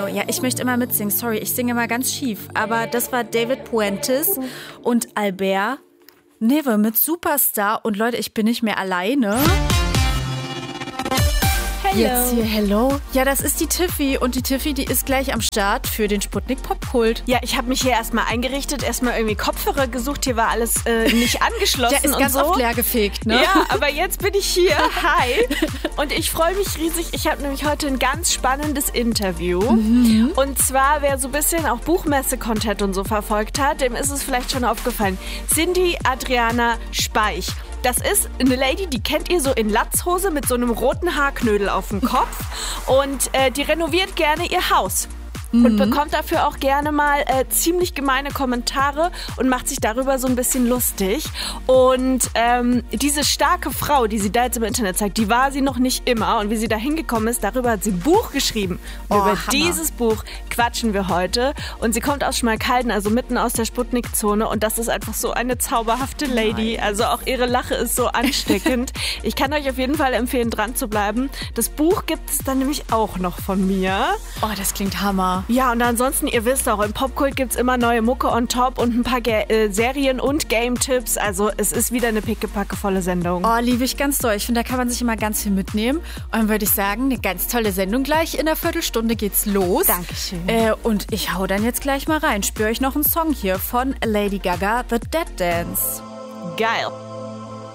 Piano. Ja, ich möchte immer mitsingen. Sorry, ich singe immer ganz schief. Aber das war David Puentes und Albert Neve mit Superstar. Und Leute, ich bin nicht mehr alleine. Jetzt hier, hello. Ja, das ist die Tiffy und die Tiffy, die ist gleich am Start für den Sputnik Popkult. Ja, ich habe mich hier erstmal eingerichtet, erstmal irgendwie Kopfhörer gesucht, hier war alles nicht angeschlossen ja, ist und ganz so. oft leer gefegt, ne? Ja, aber jetzt bin ich hier, hi. Und ich freue mich riesig, ich habe nämlich heute ein ganz spannendes Interview. Und zwar, wer so ein bisschen auch Buchmesse-Content und so verfolgt hat, dem ist es vielleicht schon aufgefallen. Cindy Adriana Speich. Das ist eine Lady, die kennt ihr so in Latzhose mit so einem roten Haarknödel auf dem Kopf. Und die renoviert gerne ihr Haus. Und bekommt dafür auch gerne mal ziemlich gemeine Kommentare und macht sich darüber so ein bisschen lustig. Und diese starke Frau, die sie da jetzt im Internet zeigt, die war sie noch nicht immer. Und wie sie da hingekommen ist, darüber hat sie ein Buch geschrieben. Und über dieses Buch quatschen wir heute. Und sie kommt aus Schmalkalden, also mitten aus der Sputnik-Zone. Und das ist einfach so eine zauberhafte Lady. Also auch ihre Lache ist so ansteckend. Ich kann euch auf jeden Fall empfehlen, dran zu bleiben. Das Buch gibt es dann nämlich auch noch von mir. Oh, das klingt Hammer. Ja, und ansonsten, ihr wisst auch, im Popkult gibt's immer neue Mucke on top und ein paar Serien- und Game-Tipps. Also es ist wieder eine pickepackevolle Sendung. Oh, liebe ich ganz doll. Ich finde, da kann man sich immer ganz viel mitnehmen. Und dann würde ich sagen, eine ganz tolle Sendung gleich. In einer Viertelstunde geht's los. Dankeschön. Und ich hau dann jetzt gleich mal rein. Spüre euch noch einen Song hier von Lady Gaga, The Dead Dance. Geil.